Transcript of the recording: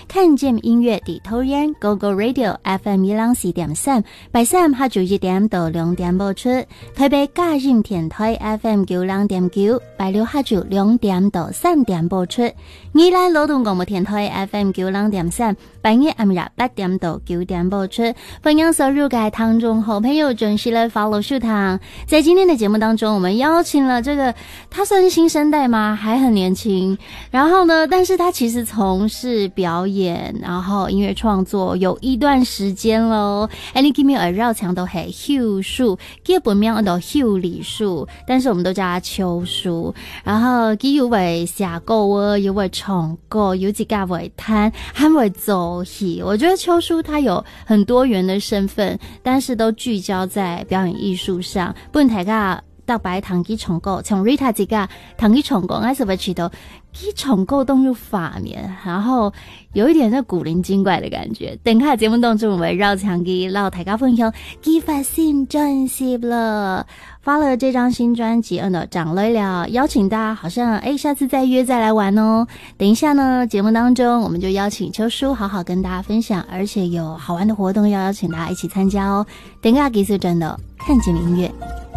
看見音樂的桃園 Go Go Radio FM 104.3，拜三下晝1點到2點播出。台北嘉音電台 FM 92.9，拜六下晝2點到3點播出。宜蘭羅東廣播電台 FM 92.3，拜日暗日8點到9點播出。歡迎所有嘅聽眾好朋友準時來 follow 書堂。在今天的節目當中，我們邀請了這個，他算是新生代嗎？還很年輕。然後呢，但是他其實從事表演，然後音樂創作有一段時間咯。你記唔記得繞牆都係邱樹，基本名叫邱禮樹，但是我們都叫他邱樹。然後佢有為寫歌啊，有為唱歌，有幾個為彈，還為走戲。我覺得邱樹他有很多元的身份，但是都聚焦在表演藝術上。不大家特別彈佢唱歌，從 Rita 自家彈佢唱歌，我是不是知道佢唱歌動作法面，然後有一點那古靈精怪的感覺。等下節目當中，我們繞牆佢撈大家分享佢發新專輯了，發了這張新專輯長累了，邀請大家好像下次再約再來玩哦。等一下呢，節目當中我們就邀請邱樹好好跟大家分享，而且有好玩的活動要邀請大家一起參加哦。等下繼續真的看見音樂。